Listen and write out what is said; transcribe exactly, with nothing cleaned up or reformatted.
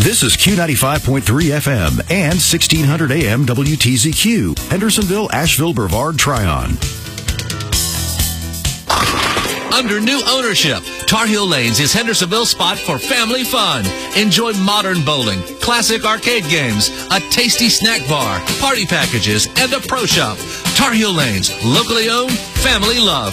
This is Q ninety-five point three F M and sixteen hundred A M W T Z Q, Hendersonville, Asheville, Brevard, Tryon. Under new ownership, Tar Heel Lanes is Hendersonville's spot for family fun. Enjoy modern bowling, classic arcade games, a tasty snack bar, party packages, and a pro shop. Tar Heel Lanes, locally owned, family loved.